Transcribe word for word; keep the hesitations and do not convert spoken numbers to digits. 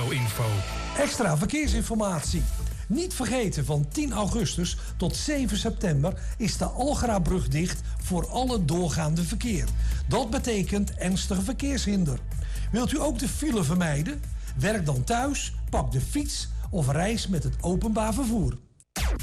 regio-info. Extra verkeersinformatie. Niet vergeten, van tien augustus tot zeven september is de Algerabrug dicht voor alle doorgaande verkeer. Dat betekent ernstige verkeershinder. Wilt u ook de file vermijden? Werk dan thuis, pak de fiets of reis met het openbaar vervoer.